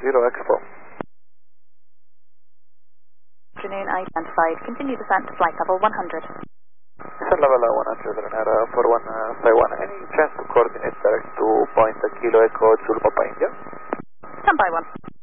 Expo. Afternoon identified. Continue descent to flight level 100. Descent level 100, runner 4151. Any chance to coordinate direct to point Kilo Echo Zulu Papa India? 10 by 1.